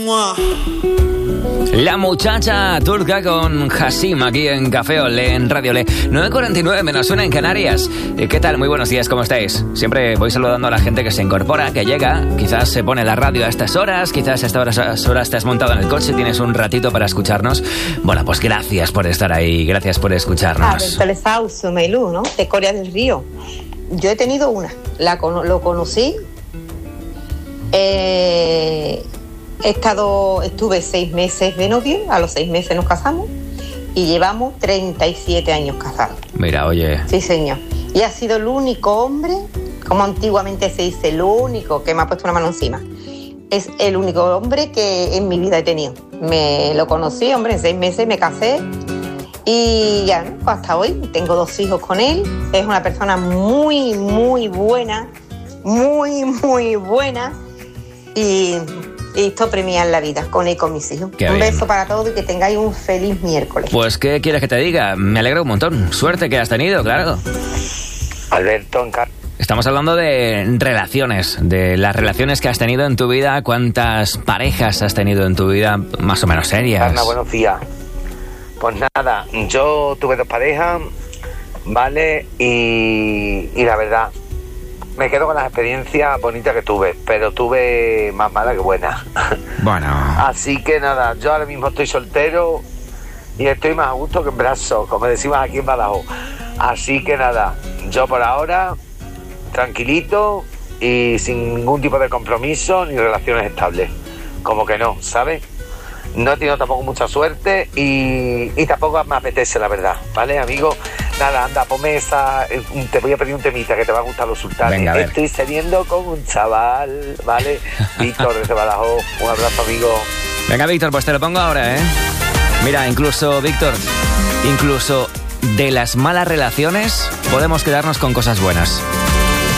La muchacha turca con Hasim aquí en Café Olé, en Radio Olé. 9:49 menos 1 en Canarias. ¿Qué tal? Muy buenos días, ¿cómo estáis? Siempre voy saludando a la gente que se incorpora, que llega. Quizás se pone la radio a estas horas, quizás a estas horas te has montado en el coche, tienes un ratito para escucharnos. Bueno, pues gracias por estar ahí, gracias por escucharnos. Melú, ¿no? De Coria del Río. Yo he tenido una, lo conocí. Estuve 6 meses de novio, a los 6 meses nos casamos y llevamos 37 años casados. Mira, oye. Sí, señor. Y ha sido el único hombre, como antiguamente se dice, el único que me ha puesto una mano encima. Es el único hombre que en mi vida he tenido. Me lo conocí, hombre, en 6 meses me casé y ya, ¿no? Hasta hoy tengo 2 hijos con él. Es una persona muy, muy buena, muy, muy buena y esto premia en la vida con él y con mis hijos. Qué un bien. beso para todos y que tengáis un feliz miércoles. Pues, ¿qué quieres que te diga? Me alegra un montón. Suerte que has tenido, claro. Alberto, Estamos hablando de relaciones, de las relaciones que has tenido en tu vida. ¿Cuántas parejas has tenido en tu vida más o menos serias? Ana, buenos días. Pues nada, yo tuve 2 parejas, ¿vale? Y la verdad, me quedo con las experiencias bonitas que tuve, pero tuve más malas que buenas. Bueno. Así que nada, yo ahora mismo estoy soltero y estoy más a gusto que en brazos, como decimos aquí en Badajoz. Así que nada, yo por ahora tranquilito y sin ningún tipo de compromiso ni relaciones estables. Como que no, ¿sabes? No he tenido tampoco mucha suerte y tampoco me apetece, la verdad, ¿vale, amigo? Nada, anda, ponme esa... Te voy a pedir un temita que te va a gustar, Los Sultanes. Venga, a ver. Estoy saliendo con un chaval, ¿vale? Víctor, desde Badajoz. Un abrazo, amigo. Venga, Víctor, pues te lo pongo ahora, ¿eh? Mira, incluso, Víctor, incluso de las malas relaciones podemos quedarnos con cosas buenas.